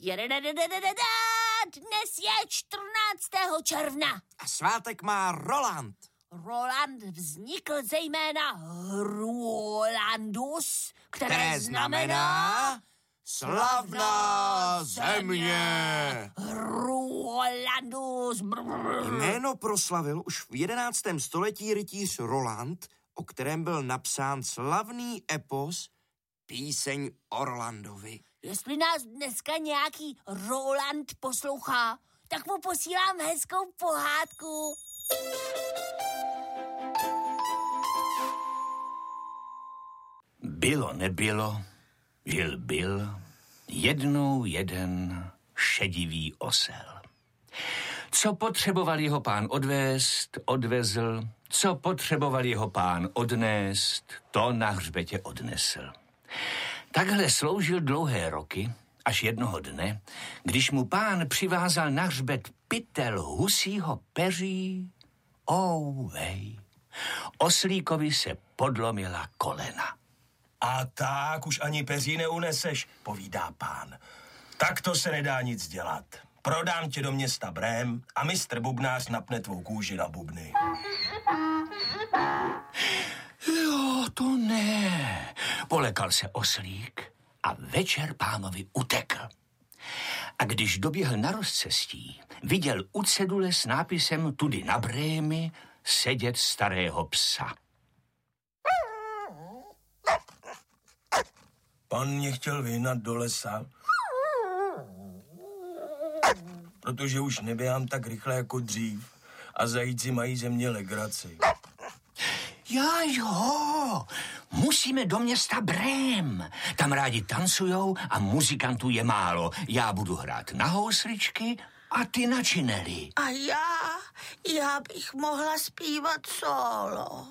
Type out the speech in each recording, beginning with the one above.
Dnes je 14. června. A svátek má Roland. Roland vznikl ze jména Rolandus, které znamená slavná země. Rolandus. Jméno proslavil už v 11. století rytíř Roland, o kterém byl napsán slavný epos Píseň o Rolandovi. Jestli nás dneska nějaký Roland poslouchá, tak mu posílám hezkou pohádku. Bylo nebylo, byl jednou jeden šedivý osel. Co potřeboval jeho pán odvést, odvezl, co potřeboval jeho pán odnést, to na hřbetě odnesl. Takhle sloužil dlouhé roky, až jednoho dne, když mu pán přivázal na hřbet pytel husího peří, ouvej, oslíkovi se podlomila kolena. A tak už ani peří neuneseš, povídá pán. Tak to se nedá nic dělat. Prodám tě do města Brém a mistr bubnář napne tvou kůži na bubny. Jo, to ne. Polekal se oslík a večer pánovi utekl. A když doběhl na rozcestí, viděl u cedule s nápisem tudy na Brémy sedět starého psa. Pan mě chtěl vyhnat do lesa, protože už neběhám tak rychle jako dřív a zajíci mají ze mě legraci. Jo, musíme do města Brém. Tam rádi tancujou a muzikantů je málo. Já budu hrát na housličky a ty na činely. A já bych mohla zpívat solo.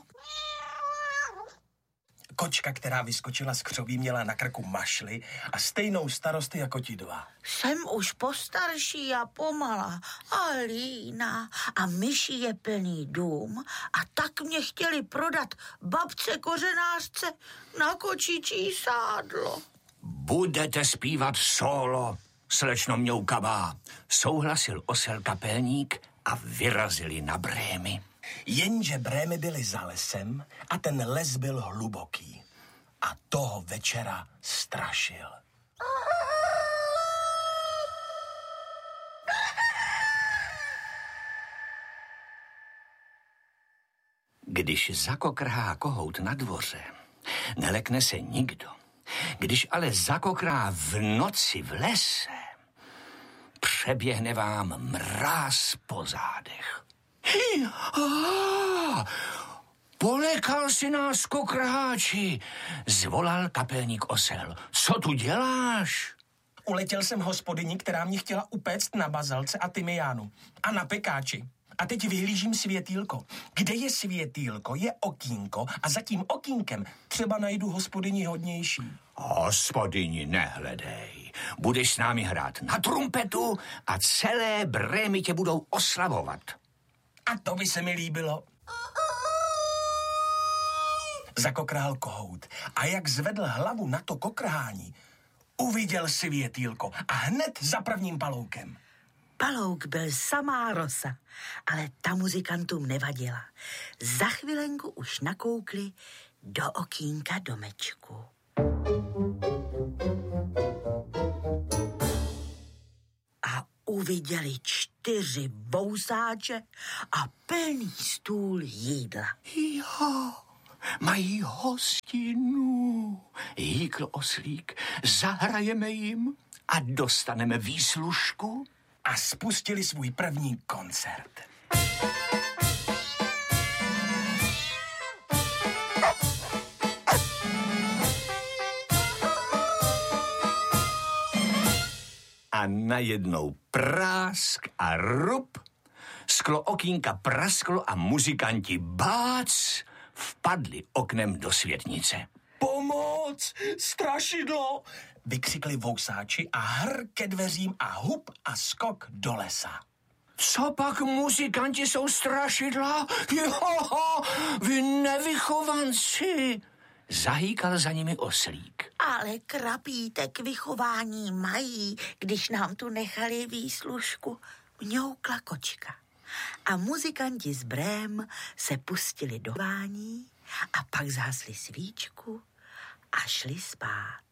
Kočka, která vyskočila z křoví, měla na krku mašli a stejnou starost jako ti dva. Jsem už postarší a pomalá a líná a myší je plný dům a tak mě chtěli prodat babce kořenářce na kočičí sádlo. Budete zpívat solo, slečno mňoukavá, souhlasil osel kapelník a vyrazili na Brémy. Jenže Brémy byly za lesem a ten les byl hluboký. A toho večera strašil. Když zakokrhá kohout na dvoře, nelekne se nikdo. Když ale zakokrhá v noci v lese, přeběhne vám mráz po zádech. Polekal si nás, kokrháči, zvolal kapelník osel. Co tu děláš? Uletěl jsem hospodyni, která mě chtěla upéct na bazalce a tymiánu a na pekáči. A teď vyhlížím světýlko. Kde je světýlko, je okýnko a za tím okýnkem třeba najdu hospodyni hodnější. Hospodyni, nehledej. Budeš s námi hrát na trumpetu a celé Brémy tě budou oslavovat. A to by se mi líbilo. Zakokrhal kohout a jak zvedl hlavu na to kokrhání, uviděl světýlko a hned za prvním paloukem. Palouk byl samá rosa, ale ta muzikantům nevadila. Za chvilenku už nakoukli do okýnka domečku. A uviděli 4 vousáče a plný stůl jídla. Jo, mají hostinu, jíkl oslík, zahrajeme jim a dostaneme výslužku. A spustili svůj první koncert. A najednou prásk a rup, sklo okýnka prasklo a muzikanti bác vpadli oknem do světnice. Pomoc! Strašidlo! Vykřikli vousáči a hr ke dveřím a hup a skok do lesa. Co pak muzikanti jsou strašidla? Jo, vy nevychovanci, Zahýkal za nimi oslík. Ale krapítek vychování mají, když nám tu nechali výslužku, mňoukla kočka. A muzikanti z Brém se pustili do vání a pak zhasli svíčku a šli spát.